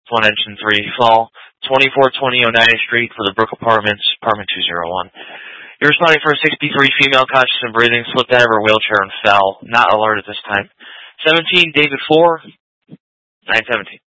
1 engine 3 fall. 2420 Oneida Street for the Brook Apartments, apartment 201. You're responding for a 63 female conscious and breathing, slipped out of her wheelchair and fell. Not alert at this time. 17 David 4, 917.